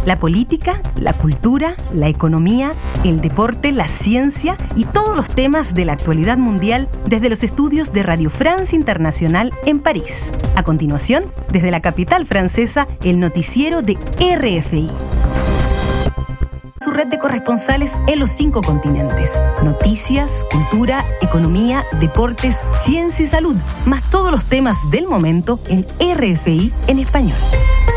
La política, la cultura, la economía, el deporte, la ciencia y todos los temas de la actualidad mundial desde los estudios de Radio France Internacional en París. A continuación, desde la capital francesa, el noticiero de RFI. Su red de corresponsales en los 5 continentes. Noticias, cultura, economía, deportes, ciencia y salud, más todos los temas del momento en RFI en español.